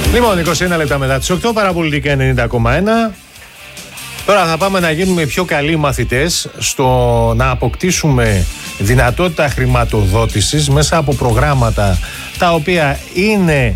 Λοιπόν, 21 λεπτά μετά τις 8, Παραπολιτικά 90,1. Τώρα θα πάμε να γίνουμε πιο καλοί μαθητές στο να αποκτήσουμε δυνατότητα χρηματοδότησης μέσα από προγράμματα τα οποία είναι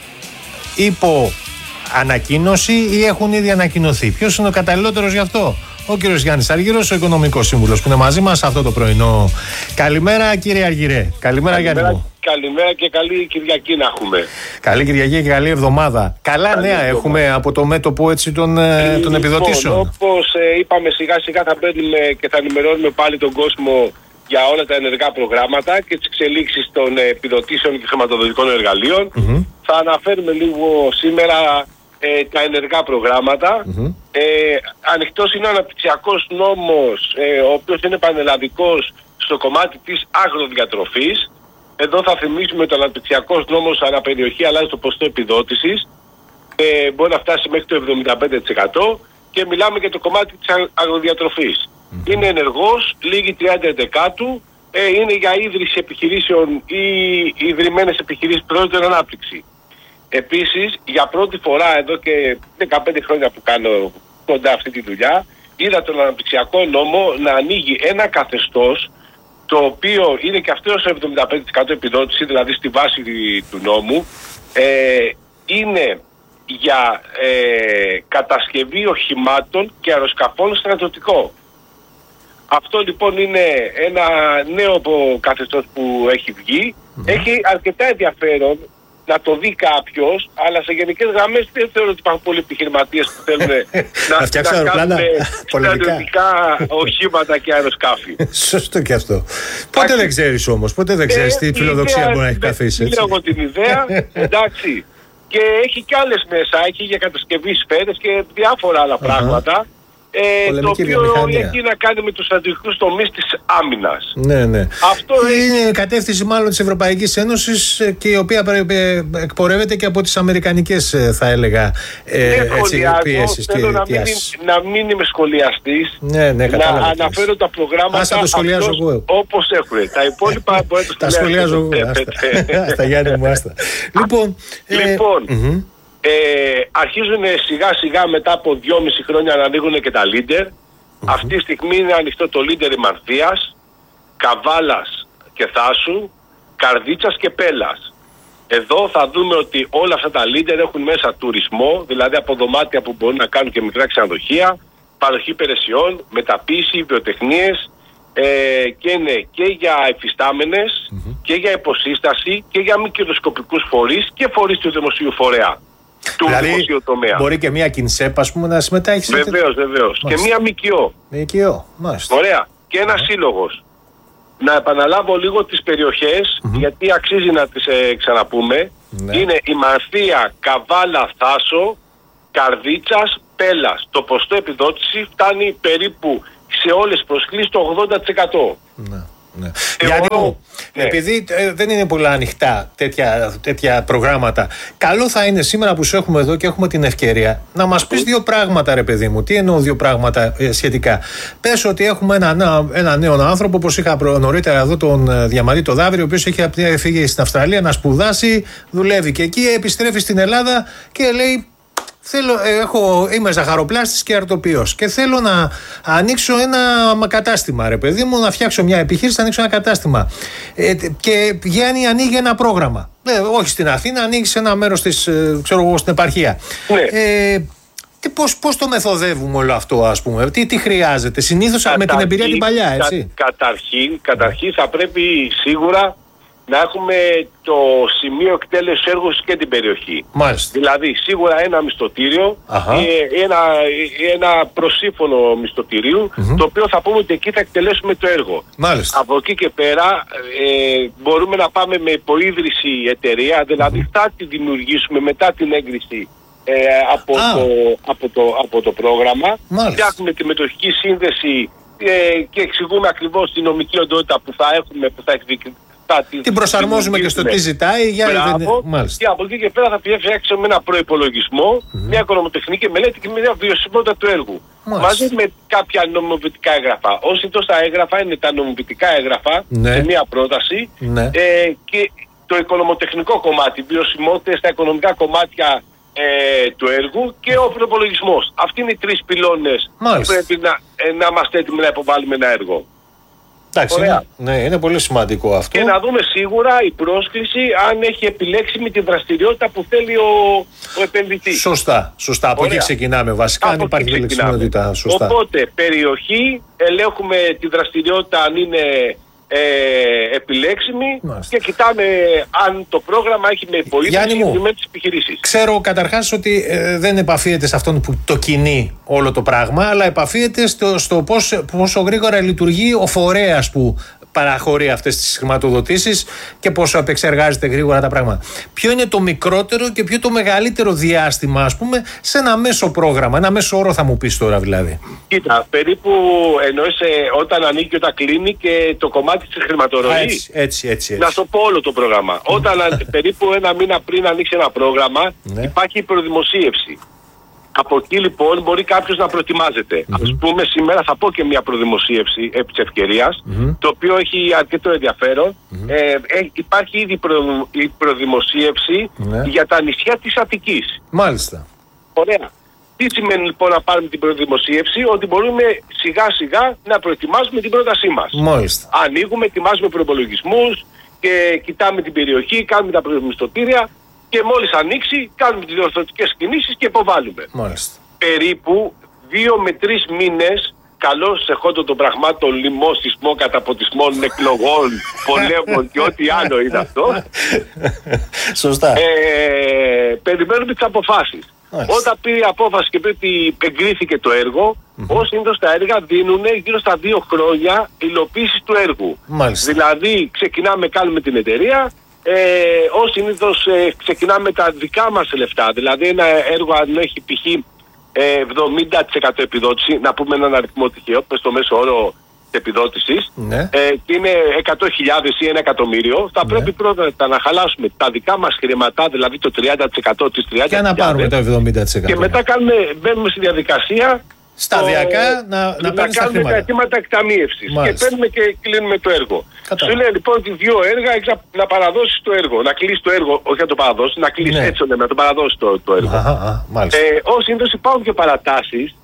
υπό ανακοίνωση ή έχουν ήδη ανακοινωθεί. Ποιος είναι ο καταλληλότερος γι' αυτό? Ο κύριος Γιάννης Αργυρός, ο οικονομικός σύμβουλος που είναι μαζί μας αυτό το πρωινό. Καλημέρα κύριε Αργυρέ. Καλημέρα Γιάννη μου. Καλημέρα και καλή Κυριακή να έχουμε. Καλή Κυριακή και καλή εβδομάδα. Καλά νέα έχουμε από το μέτωπο έτσι των επιδοτήσεων. Όπως είπαμε, σιγά σιγά θα μπαίνουμε και θα ενημερώνουμε πάλι τον κόσμο για όλα τα ενεργά προγράμματα και τις εξελίξεις των επιδοτήσεων και χρηματοδοτικών εργαλείων. Θα αναφέρουμε λίγο σήμερα τα ενεργά προγράμματα. Ανοιχτός είναι ο αναπτυξιακός νόμος, ο οποίος είναι πανελλαδικός στο κομμάτι της αγροδιατροφής. Εδώ θα θυμίσουμε ότι ο αναπτυξιακός νόμος αναπεριοχή αλλάζει το ποσοστό επιδότησης. Μπορεί να φτάσει μέχρι το 75% και μιλάμε για το κομμάτι της αγροδιατροφής. Είναι ενεργός, λίγη 30 είναι για ίδρυση επιχειρήσεων ή ιδρυμένες επιχειρήσεις πρόκειται ανάπτυξη. Επίσης, για πρώτη φορά εδώ και 15 χρόνια που κάνω κοντά αυτή τη δουλειά, είδα τον αναπτυξιακό νόμο να ανοίγει ένα καθεστώς το οποίο είναι και αυτό σε 75% επιδότηση, δηλαδή στη βάση του νόμου, είναι για κατασκευή οχημάτων και αεροσκαφών στρατιωτικό. Αυτό λοιπόν είναι ένα νέο καθεστώς που έχει βγει. Έχει αρκετά ενδιαφέρον να το δει κάποιος, αλλά σε γενικές γραμμές δεν θεωρώ ότι υπάρχουν πολλοί επιχειρηματίες που θέλουν να κάνουν στρατιωτικά οχήματα και αεροσκάφη. Σωστό και αυτό. Πότε δεν ξέρεις όμως, πότε δεν ξέρεις τι φιλοδοξία μπορεί να έχει καθίσει. Λέω εγώ την ιδέα, εντάξει. Και έχει και άλλες μέσα, έχει για κατασκευή σφαίρες και διάφορα άλλα πράγματα. Το οποίο έχει να κάνει με τους στρατηγικούς τομείς της άμυνας. Ναι. Αυτό είναι κατεύθυνση μάλλον της Ευρωπαϊκής Ένωσης και η οποία εκπορεύεται και από τις αμερικανικές, θα έλεγα, πιέσεις και αιτιάσεις. Να μην είμαι σχολιαστής, να αναφέρω τα προγράμματα όπως έχουν. Τα υπόλοιπα μπορεί να τα σχολιάζω εγώ. Άστα Γιάννη μου, άστα. Λοιπόν, αρχίζουν σιγά σιγά μετά από 2,5 χρόνια να ανοίγουν και τα leader. Αυτή τη στιγμή είναι ανοιχτό το leader Ημανθίας, Καβάλας και Θάσου, Καρδίτσας και Πέλας. Εδώ θα δούμε ότι όλα αυτά τα leader έχουν μέσα τουρισμό, δηλαδή από δωμάτια που μπορούν να κάνουν και μικρά ξενοδοχεία, παροχή υπηρεσιών, μεταποίηση, βιοτεχνίες, και είναι και για εφιστάμενες και για υποσύσταση και για μη κερδοσκοπικούς φορείς και φορείς του δημοσίου φορέα. Δηλαδή, μπορεί και μια Κινσέπ, ας πούμε, να συμμετέχει. Βεβαίως. Και μια ΜΚΟ. Μάλιστα. Ωραία. Και ένα σύλλογος. Να επαναλάβω λίγο τις περιοχές, γιατί αξίζει να τις ξαναπούμε. Είναι Ημανθία, Καβάλα, Θάσο, Καρδίτσας, Πέλας. Το ποσοστό επιδότηση φτάνει περίπου σε όλες τις προσκλήσεις το 80%. Ναι. Γιάννη μου, επειδή δεν είναι πολλά ανοιχτά τέτοια προγράμματα, καλό θα είναι σήμερα που σου έχουμε εδώ και έχουμε την ευκαιρία να μας πεις δύο πράγματα, ρε παιδί μου. Τι εννοώ δύο πράγματα σχετικά? Πες ότι έχουμε ένα νέο άνθρωπο, όπως είχα νωρίτερα εδώ τον Διαμαντή το Δάβρη, ο οποίος έχει φύγει στην Αυστραλία να σπουδάσει, δουλεύει και εκεί, επιστρέφει στην Ελλάδα και λέει: είμαι ζαχαροπλάστης και αρτοποιός και θέλω να ανοίξω ένα κατάστημα, ρε παιδί μου, να φτιάξω μια επιχείρηση, να ανοίξω ένα κατάστημα. Και Γιάννη ανοίγει ένα πρόγραμμα. Όχι στην Αθήνα, ανοίγει σε ένα μέρος της, στην επαρχία. Πώς το μεθοδεύουμε όλο αυτό, ας πούμε, τι χρειάζεται? Συνήθως με την εμπειρία την παλιά, έτσι. Καταρχήν θα πρέπει σίγουρα να έχουμε το σημείο εκτέλεσης έργου και την περιοχή. Μάλιστα. Δηλαδή σίγουρα ένα μισθωτήριο, ένα προσύμφωνο μισθωτηρίου, το οποίο θα πούμε ότι εκεί θα εκτελέσουμε το έργο. Μάλιστα. Από εκεί και πέρα μπορούμε να πάμε με υποίδρυση εταιρεία, δηλαδή θα τη δημιουργήσουμε μετά την έγκριση από το πρόγραμμα. Φτιάχνουμε τη μετοχική σύνδεση και εξηγούμε ακριβώς τη νομική οντότητα που θα έχουμε, που θα εκδικηθεί. Την προσαρμόζουμε και στο τι ζητάει. Και από εκεί και πέρα θα φτιάξουμε ένα προϋπολογισμό, μια οικονομοτεχνική μελέτη και μια βιωσιμότητα του έργου. Μαζί με κάποια νομιμοποιητικά έγγραφα. Όσοι τόσα έγγραφα είναι τα νομιμοποιητικά έγγραφα σε μια πρόταση και το οικονομοτεχνικό κομμάτι, βιωσιμότητες στα οικονομικά κομμάτια του έργου και ο προπολογισμός. Αυτοί είναι οι τρεις πυλώνες που πρέπει να είμαστε έτοιμοι να υποβάλουμε ένα έργο. Εντάξει, είναι πολύ σημαντικό αυτό. Και να δούμε σίγουρα η πρόσκληση αν έχει επιλέξιμη τη δραστηριότητα που θέλει ο επενδυτής. Σωστά. Από εκεί ξεκινάμε βασικά, αν υπάρχει επιλεξιμότητα. Σωστά. Οπότε, περιοχή, ελέγχουμε τη δραστηριότητα αν είναι επιλέξιμη και κοιτάμε αν το πρόγραμμα έχει με υποείδηση συγκεκριμένες επιχειρήσεις. Ξέρω καταρχάς ότι δεν επαφίεται σε αυτόν που το κινεί όλο το πράγμα, αλλά επαφίεται στο πόσο γρήγορα λειτουργεί ο φορέας που παραχωρεί αυτές τις χρηματοδοτήσεις και πόσο επεξεργάζεται γρήγορα τα πράγματα. Ποιο είναι το μικρότερο και ποιο το μεγαλύτερο διάστημα, ας πούμε, σε ένα μέσο πρόγραμμα, ένα μέσο όρο θα μου πεις τώρα δηλαδή? Κοίτα, περίπου εννοείς όταν ανήκει και όταν κλείνει και το κομμάτι της χρηματορροής. Έτσι. Να σου πω όλο το πρόγραμμα. Όταν περίπου ένα μήνα πριν ανοίξει ένα πρόγραμμα, υπάρχει η προδημοσίευση. Από εκεί λοιπόν μπορεί κάποιος να προετοιμάζεται. Ας πούμε σήμερα θα πω και μια προδημοσίευση επί της ευκαιρίας, το οποίο έχει αρκετό ενδιαφέρον. Υπάρχει ήδη η προδημοσίευση για τα νησιά της Αττικής. Μάλιστα. Ωραία. Τι σημαίνει λοιπόν να πάρουμε την προδημοσίευση? Ότι μπορούμε σιγά σιγά να προετοιμάζουμε την πρότασή μας. Μάλιστα. Ανοίγουμε, ετοιμάζουμε προπολογισμούς και κοιτάμε την περιοχή, κάνουμε τα προμισθωτήρια. Και μόλις ανοίξει, κάνουμε τις διορθωτικές κινήσεις και υποβάλλουμε. Μάλιστα. Περίπου 2 με 3 μήνες, καλώς εχόντων των πραγμάτων, λοιμό, σεισμό, καταποτισμών, εκλογών, πολέμων και ό,τι άλλο είναι αυτό. Σωστά. Περιμένουμε τις αποφάσεις. Όταν πήρε η απόφαση και πρέπει εγκρίθηκε το έργο, ως συνήθως τα έργα δίνουν γύρω στα 2 χρόνια υλοποίησης του έργου. Μάλιστα. Δηλαδή, ξεκινάμε, κάνουμε την εταιρεία. Ως συνήθως ξεκινάμε τα δικά μας λεφτά. Δηλαδή ένα έργο αν έχει π.χ. 70% επιδότηση, να πούμε έναν αριθμό τυχαίο, στο μέσο όρο της επιδότησης, και είναι 100.000 ή 1 εκατομμύριο, θα πρέπει πρώτα να χαλάσουμε τα δικά μας χρήματα, δηλαδή το 30% της 30.000 και να πάρουμε το 70%. Και μετά μπαίνουμε στη διαδικασία σταδιακά να κάνουμε τα αιτήματα εκταμείευσης. Και παίρνουμε και κλείνουμε το έργο. Σου λέει λοιπόν ότι 2 έργα έχεις να παραδώσεις το έργο. Να κλείσεις το έργο, όχι να το παραδώσεις, να κλείσεις έτσι να το παραδώσεις το έργο. Ως συνήθως υπάρχουν και παρατάσεις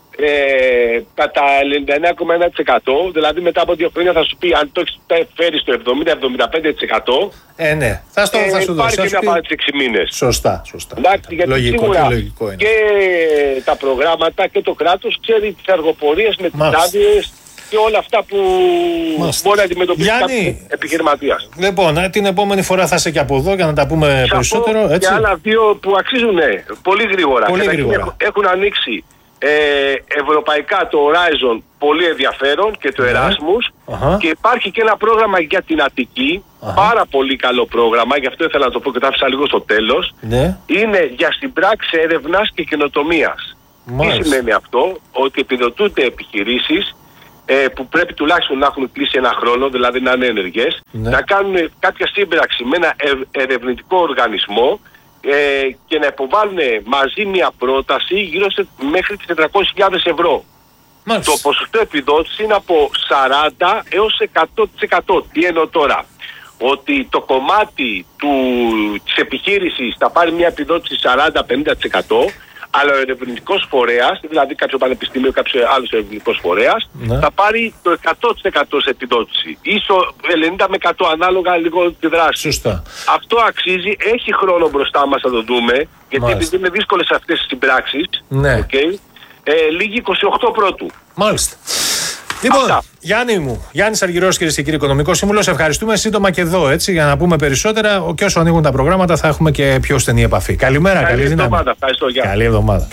κατά 99,1%. Δηλαδή μετά από 2 χρόνια θα σου πει αν το έχεις φέρει στο 70-75%. Ναι, θα σου δώσει. Υπάρχει και μια παράτηση 6 μήνες. Σωστά. Γιατί λογικό, σίγουρα και λογικό είναι. Και τα προγράμματα και το κράτος ξέρει τις αργοπορίες με τις άδειες και όλα αυτά που μπορεί να αντιμετωπίσει κάποιος επιχειρηματίας. Λοιπόν, την επόμενη φορά θα είσαι και από εδώ για να τα πούμε περισσότερο. Έτσι. Και άλλα 2 που αξίζουν πολύ γρήγορα. Έχουν ανοίξει ευρωπαϊκά το Horizon, πολύ ενδιαφέρον, και το Erasmus, και υπάρχει και ένα πρόγραμμα για την Αττική, πάρα πολύ καλό πρόγραμμα, γι' αυτό ήθελα να το πω και το άφησα λίγο στο τέλος. Είναι για συμπράξεις έρευνας και καινοτομίας. Τι σημαίνει αυτό? Ότι επιδοτούνται επιχειρήσεις που πρέπει τουλάχιστον να έχουν κλείσει 1 χρόνο, δηλαδή να είναι ενεργές, να κάνουν κάποια σύμπραξη με ένα ερευνητικό οργανισμό και να υποβάλουν μαζί μια πρόταση γύρω μέχρι τις 400.000 ευρώ. Το ποσοστό επιδότηση είναι από 40 έως 100%. Τι εννοώ τώρα? Ότι το κομμάτι της επιχείρησης θα πάρει μια επιδότηση 40-50%, αλλά ο ερευνητικός φορέας, δηλαδή κάποιο πανεπιστήμιο, κάποιο άλλος ερευνητικός φορέας, θα πάρει το 100% σε επιδότηση. Ίσο 90 με 100 ανάλογα λίγο τη δράση. Σωστά. Αυτό αξίζει, έχει χρόνο μπροστά μας να το δούμε, γιατί επειδή είναι δύσκολες αυτές τις συμπράξεις, λίγη 28 πρώτου. Μάλιστα. Λοιπόν, Γιάννης Αργυρός, κυρίες και κύριοι, οικονομικός σύμβουλος, ευχαριστούμε. Σύντομα και εδώ, έτσι, για να πούμε περισσότερα. Και όσο ανοίγουν τα προγράμματα, θα έχουμε και πιο στενή επαφή. Καλημέρα, καλή δύναμη. Καλή εβδομάδα.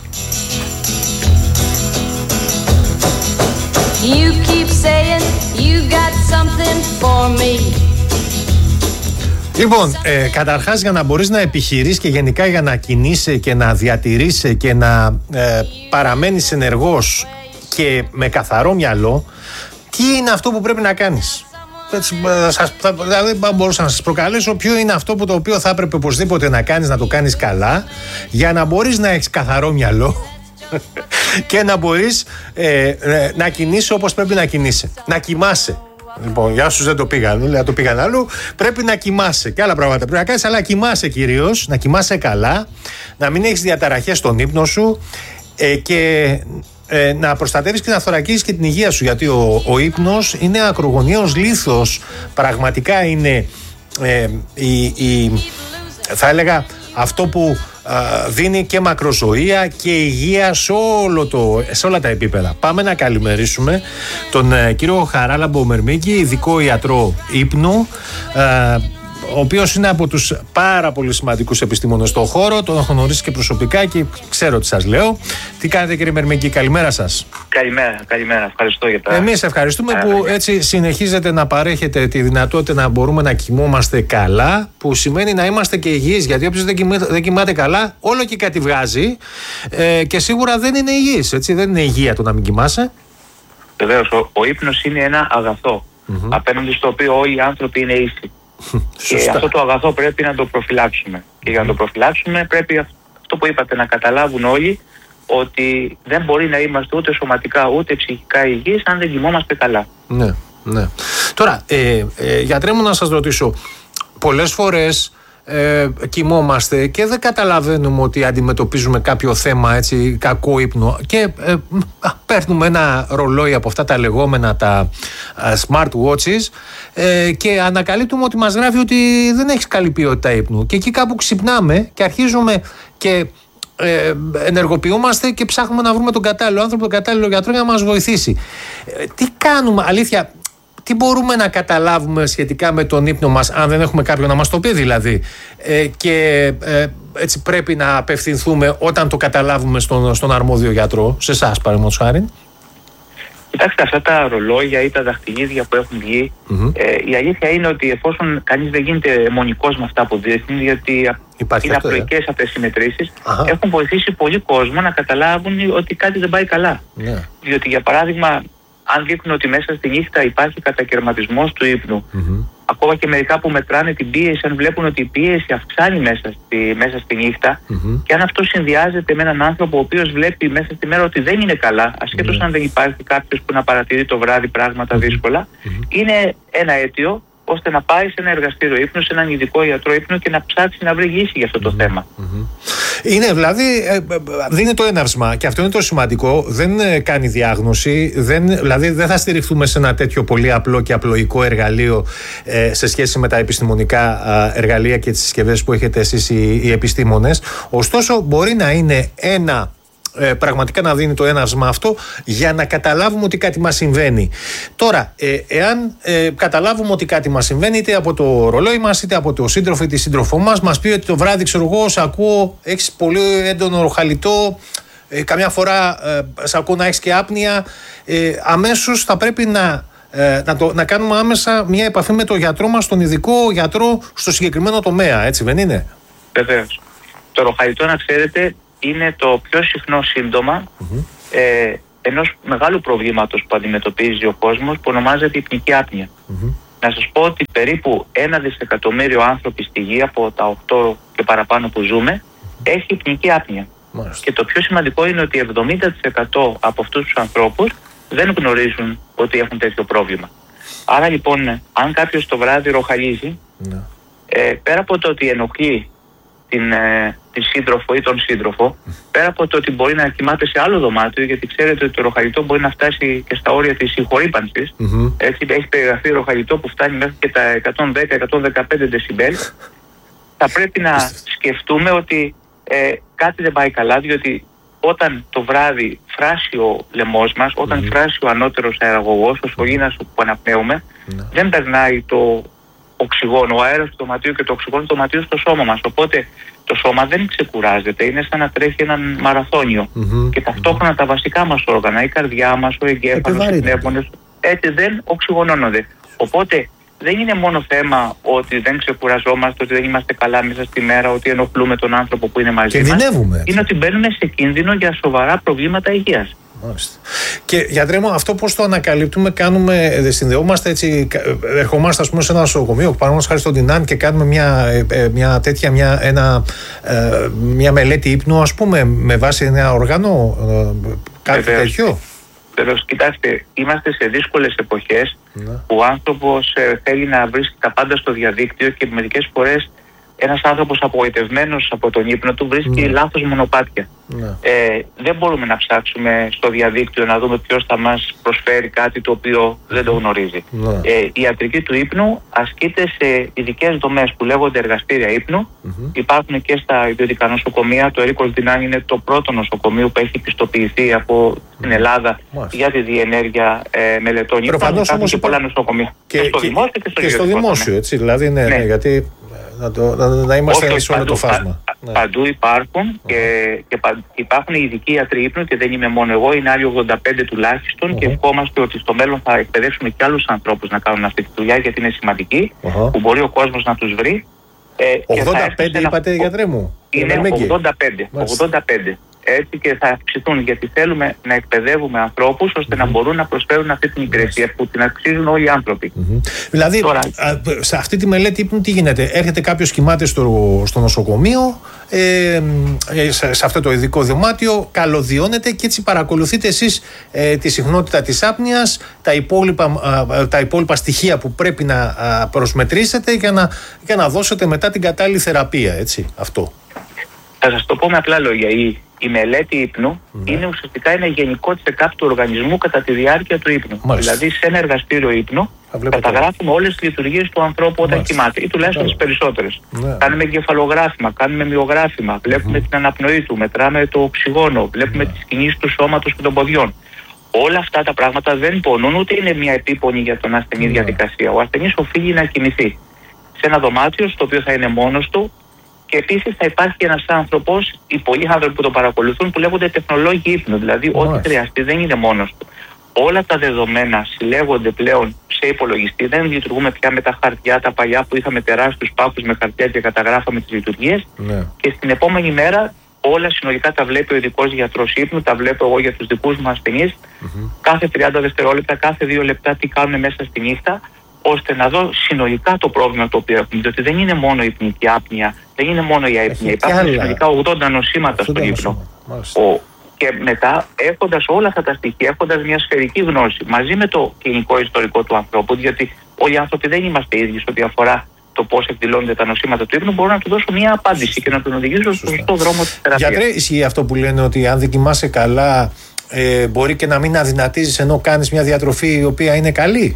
You keep saying you got something for me. Λοιπόν, καταρχάς, για να μπορείς να επιχειρείς και γενικά για να κινείσαι και να διατηρείσαι και να παραμένεις ενεργός και με καθαρό μυαλό, τι είναι αυτό που πρέπει να κάνεις? Δηλαδή μπορούσα να σας προκαλέσω ποιο είναι αυτό που το οποίο θα έπρεπε οπωσδήποτε να κάνεις, να το κάνεις καλά, για να μπορείς να έχεις καθαρό μυαλό και να μπορείς να κινείσαι όπως πρέπει να κινείσαι. Να κοιμάσαι. Λοιπόν, για όσους δεν το πήγαν, το πήγαν αλλού, πρέπει να κοιμάσαι και άλλα πράγματα πρέπει να κάνεις, αλλά κοιμάσαι κυρίως, να κοιμάσαι καλά, να μην έχεις διαταραχές στον ύπνο σου και να προστατεύεις και να θωρακίζεις και την υγεία σου, γιατί ο ύπνος είναι ακρογωνιαίος λίθος, πραγματικά είναι θα έλεγα αυτό που δίνει και μακροζωία και υγεία σε όλα τα επίπεδα. Πάμε να καλημερίσουμε τον κύριο Χαράλαμπο Μερμίκη, ειδικό ιατρό ύπνου, ο οποίος είναι από τους πάρα πολύ σημαντικούς επιστήμονες στον χώρο. Τον έχω γνωρίσει και προσωπικά και ξέρω τι σας λέω. Τι κάνετε, κύριε Μερμίκη? Καλημέρα σας. Καλημέρα. Ευχαριστώ για τα... Εμείς ευχαριστούμε που έτσι συνεχίζετε να παρέχετε τη δυνατότητα να μπορούμε να κοιμόμαστε καλά, που σημαίνει να είμαστε και υγιείς, γιατί όποιος δεν κοιμάται καλά όλο και κάτι βγάζει και σίγουρα δεν είναι υγιής, έτσι, δεν είναι υγεία το να μην κοιμάσαι. Βεβαίως, ο ύπνος είναι ένα αγαθό απέναντι στο οποίο όλοι οι άνθρωποι είναι ίσοι. Και αυτό το αγαθό πρέπει να το προφυλάξουμε. Και για να το προφυλάξουμε πρέπει αυτό που είπατε, να καταλάβουν όλοι ότι δεν μπορεί να είμαστε ούτε σωματικά ούτε ψυχικά υγιείς αν δεν κοιμόμαστε καλά. Ναι. Τώρα, γιατρέ μου, να σας ρωτήσω, πολλές φορές κοιμόμαστε και δεν καταλαβαίνουμε ότι αντιμετωπίζουμε κάποιο θέμα, έτσι, κακό ύπνο, και παίρνουμε ένα ρολόι από αυτά τα λεγόμενα τα smart watches και ανακαλύπτουμε ότι μας γράφει ότι δεν έχεις καλή ποιότητα ύπνου, και εκεί κάπου ξυπνάμε και αρχίζουμε και ενεργοποιούμαστε και ψάχνουμε να βρούμε τον κατάλληλο άνθρωπο, τον κατάλληλο γιατρό για να μας βοηθήσει. Τι κάνουμε, αλήθεια? Τι μπορούμε να καταλάβουμε σχετικά με τον ύπνο μας, αν δεν έχουμε κάποιον να μας το πει δηλαδή, και έτσι πρέπει να απευθυνθούμε όταν το καταλάβουμε στον αρμόδιο γιατρό, σε εσάς παραδείγματος χάρη? Κοιτάξτε, αυτά τα ρολόγια ή τα δαχτυλίδια που έχουν βγει, η αλήθεια είναι ότι εφόσον κανείς δεν γίνεται αιμονικός με αυτά που δείχνει, γιατί είναι απλοϊκές αυτές οι μετρήσεις, έχουν βοηθήσει πολύ κόσμο να καταλάβουν ότι κάτι δεν πάει καλά. Διότι, για παράδειγμα, αν δείχνουν ότι μέσα στη νύχτα υπάρχει κατακαιρματισμός του ύπνου, ακόμα και μερικά που μετράνε την πίεση, αν βλέπουν ότι η πίεση αυξάνει μέσα στη νύχτα, και αν αυτό συνδυάζεται με έναν άνθρωπο ο οποίος βλέπει μέσα στη μέρα ότι δεν είναι καλά, ασχέτως αν δεν υπάρχει κάποιος που να παρατηρεί το βράδυ πράγματα δύσκολα, είναι ένα αίτιο ώστε να πάει σε ένα εργαστήριο ύπνου, σε έναν ειδικό ιατρό ύπνου και να ψάξει να βρει λύση για αυτό το θέμα. Είναι δηλαδή, δίνει το έναυσμα, και αυτό είναι το σημαντικό. Δεν κάνει διάγνωση, δηλαδή δεν θα στηριχθούμε σε ένα τέτοιο πολύ απλό και απλοϊκό εργαλείο σε σχέση με τα επιστημονικά εργαλεία και τις συσκευές που έχετε εσείς οι επιστήμονες. Ωστόσο, μπορεί να είναι πραγματικά να δίνει το έναυσμα αυτό για να καταλάβουμε ότι κάτι μας συμβαίνει. Τώρα, εάν καταλάβουμε ότι κάτι μας συμβαίνει, είτε από το ρολόι μας, είτε από το σύντροφο ή τη σύντροφό μας πει ότι το βράδυ, ξέρω εγώ, σ' ακούω, έχεις πολύ έντονο ροχαλιτό, καμιά φορά σ' ακούω να έχεις και άπνοια, αμέσως θα πρέπει να κάνουμε άμεσα μια επαφή με τον γιατρό μας, τον ειδικό γιατρό στο συγκεκριμένο τομέα, έτσι δεν είναι? Βεβαίως. Το ροχαλιτό, να ξέρετε, είναι το πιο συχνό σύμπτωμα ενός μεγάλου προβλήματος που αντιμετωπίζει ο κόσμος, που ονομάζεται υπνική άπνοια. Να σας πω ότι περίπου 1 δισεκατομμύριο άνθρωποι στη γη, από τα 8 και παραπάνω που ζούμε, έχει υπνική άπνοια. Και το πιο σημαντικό είναι ότι 70% από αυτούς τους ανθρώπους δεν γνωρίζουν ότι έχουν τέτοιο πρόβλημα. Άρα λοιπόν, αν κάποιος το βράδυ ροχαλίζει, πέρα από το ότι ενοχλεί τη σύντροφο ή τον σύντροφο, πέρα από το ότι μπορεί να κοιμάται σε άλλο δωμάτιο, γιατί ξέρετε ότι το ροχαλιτό μπορεί να φτάσει και στα όρια της συγχωρήπανσης. Έτσι, έχει περιγραφεί ροχαλιτό που φτάνει μέχρι και τα 110-115 δεσιμπέλ. Θα πρέπει να σκεφτούμε ότι κάτι δεν πάει καλά, διότι όταν το βράδυ φράσει ο λαιμός μας, όταν φράσει ο ανώτερος αεραγωγός, ο σωλήνας που αναπνέουμε, δεν περνάει το οξυγόνο, ο αέρας του δωματίου και το οξυγόνο του δωματίου στο σώμα μας. Οπότε το σώμα δεν ξεκουράζεται, είναι σαν να τρέχει έναν μαραθώνιο. Και ταυτόχρονα τα βασικά μας όργανα, η καρδιά μας, ο εγκέφαλος, οι πνεύμονες, έτσι δεν οξυγονώνονται. Οπότε δεν είναι μόνο θέμα ότι δεν ξεκουραζόμαστε, ότι δεν είμαστε καλά μέσα στη μέρα, ότι ενοχλούμε τον άνθρωπο που είναι μαζί μας. Είναι ότι μπαίνουμε σε κίνδυνο για σοβαρά προβλήματα υγείας. Και γιατρέ μου, αυτό πώς το ανακαλύπτουμε? Συνδεόμαστε έτσι, ερχόμαστε ας πούμε σε ένα νοσοκομείο, παραδείγματος χάρη στον Τινάν, και κάνουμε μια μελέτη ύπνου, ας πούμε, με βάση ένα όργανο, κάτι τέτοιο? Βεβαίως, κοιτάξτε, είμαστε σε δύσκολες εποχές που ο άνθρωπος θέλει να βρίσκει τα πάντα στο διαδίκτυο και μερικές φορές ένας άνθρωπος απογοητευμένος από τον ύπνο του βρίσκει λάθος μονοπάτια. Δεν μπορούμε να ψάξουμε στο διαδίκτυο να δούμε ποιος θα μας προσφέρει κάτι το οποίο δεν το γνωρίζει. Η ιατρική του ύπνου ασκείται σε ειδικές δομές που λέγονται εργαστήρια ύπνου. Υπάρχουν και στα ιδιωτικά νοσοκομεία. Το Ερίκος Δινάν είναι το πρώτο νοσοκομείο που έχει πιστοποιηθεί από την Ελλάδα για τη διενέργεια μελετών ύπνου. Υπάρχουν και πολλά νοσοκομεία. Και στο δημόσιο και στο δημόσιο, έτσι. Δηλαδή, ναι, γιατί να είμαστε σε όλο το φάσμα. Παντού υπάρχουν και υπάρχουν ειδικοί ιατροί ύπνου και δεν είμαι μόνο εγώ, είναι άλλοι 85 τουλάχιστον και ευχόμαστε ότι στο μέλλον θα εκπαιδεύσουμε και άλλους ανθρώπους να κάνουν αυτή τη δουλειά γιατί είναι σημαντική, που μπορεί ο κόσμος να τους βρει. 85 είπατε, γιατρέ μου? Είναι 85. Έτσι και θα αυξηθούν γιατί θέλουμε να εκπαιδεύουμε ανθρώπους ώστε να μπορούν να προσφέρουν αυτή την υπηρεσία που την αξίζουν όλοι οι άνθρωποι. Δηλαδή, σε αυτή τη μελέτη ύπνου τι γίνεται? Έρχεται κάποιος, κοιμάται στο νοσοκομείο, σε αυτό το ειδικό δωμάτιο, καλωδιώνεται και έτσι παρακολουθείτε εσείς τη συχνότητα της άπνοιας, τα υπόλοιπα στοιχεία που πρέπει να προσμετρήσετε για να δώσετε μετά την κατάλληλη θεραπεία, έτσι, αυτό. Θα σας το πω με απλά λόγια. Η μελέτη ύπνου είναι ουσιαστικά ένα γενικό check-up του οργανισμού κατά τη διάρκεια του ύπνου. Δηλαδή, σε ένα εργαστήριο ύπνου καταγράφουμε όλες τις λειτουργίες του ανθρώπου όταν κοιμάται, ή τουλάχιστον τις περισσότερες. Κάνουμε εγκεφαλογράφημα, κάνουμε μυογράφημα, βλέπουμε την αναπνοή του, μετράμε το οξυγόνο, βλέπουμε τις κινήσεις του σώματος και των ποδιών. Όλα αυτά τα πράγματα δεν πονούν, ούτε είναι μια επίπονη για τον ασθενή διαδικασία. Ο ασθενής οφείλει να κοιμηθεί σε ένα δωμάτιο στο οποίο θα είναι μόνος του. Και επίσης θα υπάρχει ένας άνθρωπος, οι πολλοί άνθρωποι που το παρακολουθούν, που λέγονται τεχνολόγοι ύπνου. Δηλαδή, ό,τι χρειαστεί δεν είναι μόνος του. Όλα τα δεδομένα συλλέγονται πλέον σε υπολογιστή. Δεν λειτουργούμε πια με τα χαρτιά τα παλιά που είχαμε τεράστιους πάπους με χαρτιά και καταγράφαμε τις λειτουργίες. Και στην επόμενη μέρα όλα συνολικά τα βλέπει ο ειδικός γιατρός ύπνου, τα βλέπω εγώ για τους δικούς μου ασθενείς. Κάθε 30 δευτερόλεπτα, κάθε 2 λεπτά τι κάνουν μέσα στη νύχτα, ώστε να δω συνολικά το πρόβλημα το οποίο έχουμε. Διότι δεν είναι μόνο η υπνική άπνοια, δεν είναι μόνο η αϊπνία. Υπάρχουν συνολικά 80 νοσήματα στον ύπνο. Και μετά, έχοντας όλα αυτά τα στοιχεία, έχοντας μια σφαιρική γνώση μαζί με το κλινικό ιστορικό του ανθρώπου, διότι όλοι οι άνθρωποι δεν είμαστε ίδιοι σε ό,τι αφορά το πώς εκδηλώνονται τα νοσήματα του ύπνου, μπορώ να του δώσω μια απάντηση και να τον οδηγήσω στο σωστό δρόμο της θεραπείας. Γιατρέ, ισχύει αυτό που λένε ότι αν δεν κοιμάσαι καλά, μπορεί και να μην αδυνατίζεις ενώ κάνεις μια διατροφή η οποία είναι καλή?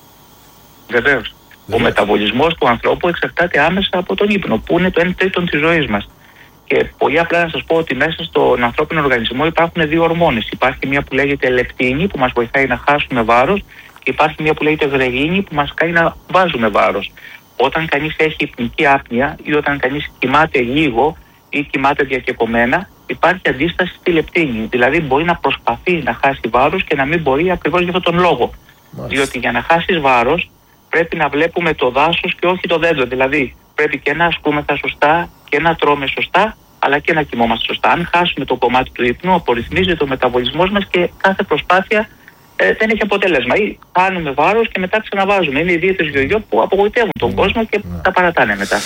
Βεβαίως. Ο μεταβολισμός του ανθρώπου εξαρτάται άμεσα από τον ύπνο, που είναι το 1/3 της ζωής μας. Και πολύ απλά να σας πω ότι μέσα στον ανθρώπινο οργανισμό υπάρχουν 2 ορμόνες. Υπάρχει μια που λέγεται λεπτίνη, που μας βοηθάει να χάσουμε βάρος, και υπάρχει μια που λέγεται γρελίνη, που μας κάνει να βάζουμε βάρος. Όταν κανείς έχει υπνική άπνοια ή όταν κανείς κοιμάται λίγο ή κοιμάται διακεκομένα, υπάρχει αντίσταση στη λεπτίνη. Δηλαδή μπορεί να προσπαθεί να χάσει βάρος και να μην μπορεί ακριβώς για αυτόν τον λόγο. Διότι για να χάσεις βάρος πρέπει να βλέπουμε το δάσος και όχι το δέντρο. Δηλαδή πρέπει και να ασκούμεθα σωστά και να τρώμε σωστά, αλλά και να κοιμόμαστε σωστά. Αν χάσουμε το κομμάτι του ύπνου, απορριθμίζεται ο μεταβολισμός μας και κάθε προσπάθεια δεν έχει αποτέλεσμα. Ή χάνουμε βάρος και μετά ξαναβάζουμε. Είναι οι δίαιτες γιογιό που απογοητεύουν τον κόσμο και τα παρατάνε μετά.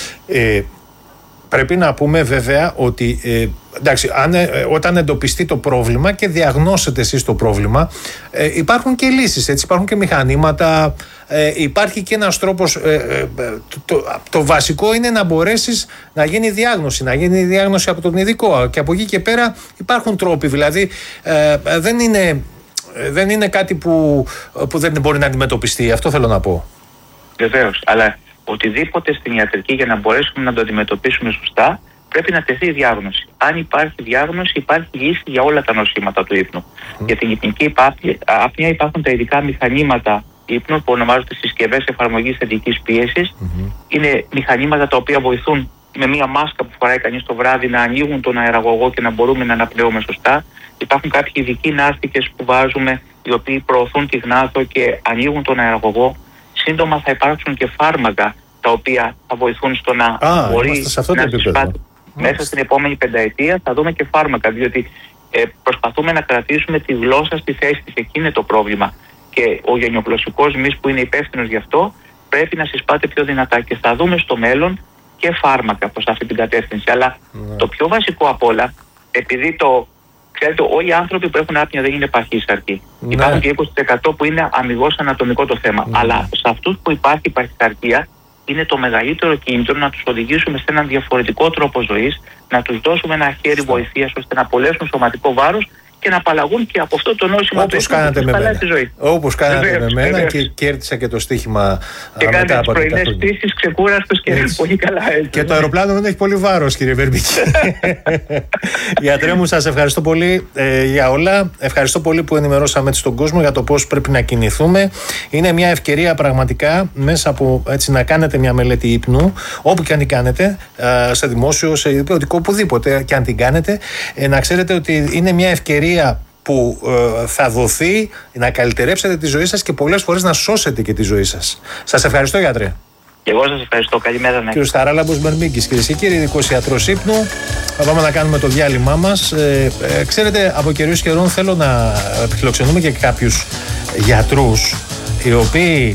Πρέπει να πούμε βέβαια ότι εντάξει, όταν εντοπιστεί το πρόβλημα και διαγνώσετε εσείς το πρόβλημα, υπάρχουν και λύσεις, έτσι, υπάρχουν και μηχανήματα, υπάρχει και ένας τρόπος, το βασικό είναι να μπορέσεις να γίνει διάγνωση από τον ειδικό και από εκεί και πέρα υπάρχουν τρόποι, δηλαδή δεν είναι κάτι που δεν μπορεί να αντιμετωπιστεί, αυτό θέλω να πω. Βεβαίως, αλλά οτιδήποτε στην ιατρική για να μπορέσουμε να το αντιμετωπίσουμε σωστά, πρέπει να τεθεί διάγνωση. Αν υπάρχει διάγνωση, υπάρχει λύση για όλα τα νοσήματα του ύπνου. Για την υπνική άπνοια υπάρχουν τα ειδικά μηχανήματα ύπνου που ονομάζονται συσκευές εφαρμογής θετικής πίεσης. Είναι μηχανήματα τα οποία βοηθούν με μία μάσκα που φοράει κανείς το βράδυ να ανοίγουν τον αεραγωγό και να μπορούμε να αναπνέουμε σωστά. Υπάρχουν κάποιοι ειδικοί ναύτικες που βάζουμε, οι οποίοι προωθούν τη γνάθο και ανοίγουν τον αεραγωγό. Σύντομα θα υπάρξουν και φάρμακα τα οποία θα βοηθούν στο να μπορεί να συσπάσει. Μέσα στην επόμενη πενταετία θα δούμε και φάρμακα, διότι προσπαθούμε να κρατήσουμε τη γλώσσα στη θέση της. Εκεί είναι το πρόβλημα. Και ο γενιοπλωσσικός μυς που είναι υπεύθυνος γι' αυτό πρέπει να συσπάται πιο δυνατά και θα δούμε στο μέλλον και φάρμακα προς αυτή την κατεύθυνση. Αλλά το πιο βασικό απ' όλα, επειδή το Ξέρετε, όλοι οι άνθρωποι που έχουν άπνοια δεν είναι παχύσαρκοι. Ναι. Υπάρχουν και 20% που είναι αμιγώς ανατομικό το θέμα. Αλλά σε αυτούς που υπάρχει παχυσαρκία, είναι το μεγαλύτερο κίνητρο να τους οδηγήσουμε σε έναν διαφορετικό τρόπο ζωής, να τους δώσουμε ένα χέρι βοηθείας ώστε να απολέσουν σωματικό βάρος και να απαλλαγούν και από αυτό το νόσημα όπως κάνατε με μένα. Όπως κάνατε με μένα και κέρδισα και το στοίχημα και μετά από τις πρωινές πτήσεις ξεκούραστος και πολύ καλά έτσι. Και το αεροπλάνο δεν έχει πολύ βάρος, κύριε Βερμπίκη. Γιατρέ μου, σας ευχαριστώ πολύ για όλα. Ευχαριστώ πολύ που ενημερώσαμε έτσι τον κόσμο για το πώς πρέπει να κινηθούμε. Είναι μια ευκαιρία πραγματικά μέσα από έτσι να κάνετε μια μελέτη ύπνου, όπου και αν την κάνετε, σε δημόσιο, σε ιδιωτικό, οπουδήποτε και αν την κάνετε, να ξέρετε ότι είναι μια ευκαιρία που θα δοθεί να καλυτερέψετε τη ζωή σας και πολλές φορές να σώσετε και τη ζωή σας. Σας ευχαριστώ, γιατρέ. Και εγώ σας ευχαριστώ. Καλημέρα. Κύριος Χαράλαμπος Μπερμίγκης, κυρίες και κύριοι, ειδικός ιατρός ύπνου. Θα πάμε να κάνουμε το διάλειμμά μας. Ξέρετε, από καιρούς καιρών θέλω να φιλοξενούμε και κάποιους γιατρούς οι οποίοι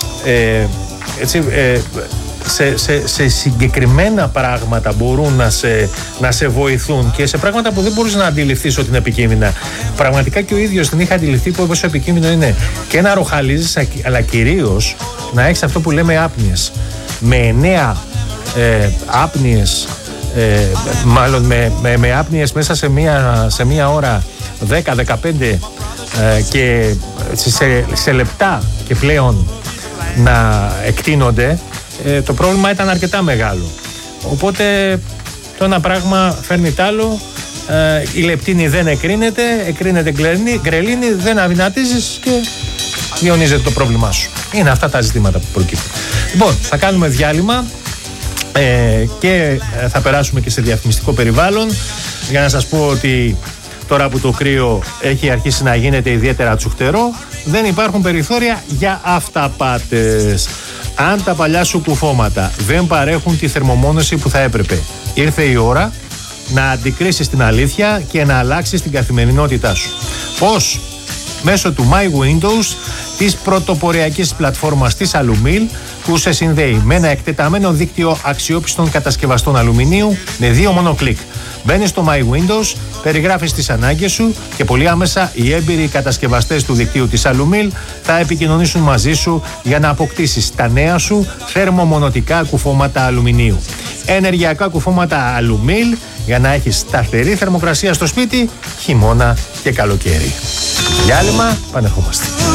σε συγκεκριμένα πράγματα μπορούν να σε βοηθούν και σε πράγματα που δεν μπορείς να αντιληφθείς ότι είναι επικίνδυνα. Πραγματικά και ο ίδιος την είχα αντιληφθεί πόσο επικίνδυνο είναι και να ροχαλίζεις, αλλά κυρίως να έχεις αυτό που λέμε άπνοιες. Με 9 άπνοιες, μάλλον με άπνοιες μέσα σε μία ώρα 10-15 και σε λεπτά και πλέον να εκτείνονται, το πρόβλημα ήταν αρκετά μεγάλο. Οπότε το ένα πράγμα φέρνει τ' άλλο. Η λεπτίνη δεν εκρίνεται γκρελίνη, δεν αδυνατίζεις και διονύζεται το πρόβλημά σου. Είναι αυτά τα ζητήματα που προκύπτουν. Λοιπόν, θα κάνουμε διάλειμμα και θα περάσουμε και σε διαφημιστικό περιβάλλον για να σας πω ότι τώρα που το κρύο έχει αρχίσει να γίνεται ιδιαίτερα τσουχτερό, δεν υπάρχουν περιθώρια για αυταπάτες. Αν τα παλιά σου κουφώματα δεν παρέχουν τη θερμομόνωση που θα έπρεπε, ήρθε η ώρα να αντικρίσεις την αλήθεια και να αλλάξεις την καθημερινότητά σου. Πώς? Μέσω του My Windows, της πρωτοποριακής πλατφόρμας της Alumil, που σε συνδέει με ένα εκτεταμένο δίκτυο αξιόπιστων κατασκευαστών αλουμινίου με 2 μόνο κλικ. Μπαίνεις στο My Windows, περιγράφεις τις ανάγκες σου και πολύ άμεσα οι έμπειροι κατασκευαστές του δικτύου της Alumil θα επικοινωνήσουν μαζί σου για να αποκτήσεις τα νέα σου θερμομονωτικά κουφώματα αλουμινίου. Ενεργειακά κουφώματα Alumil για να έχεις σταθερή θερμοκρασία στο σπίτι, χειμώνα και καλοκαίρι. Διάλειμμα, πανερχόμαστε.